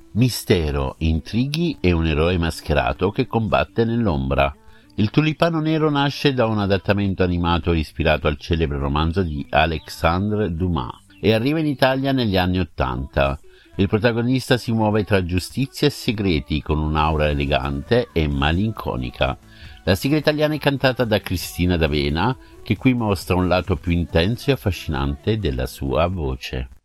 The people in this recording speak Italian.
Mistero, intrighi e un eroe mascherato che combatte nell'ombra. Il Tulipano Nero nasce da un adattamento animato ispirato al celebre romanzo di Alexandre Dumas e arriva in Italia negli anni '80. Il protagonista si muove tra giustizia e segreti con un'aura elegante e malinconica. La sigla italiana è cantata da Cristina D'Avena, che qui mostra un lato più intenso e affascinante della sua voce.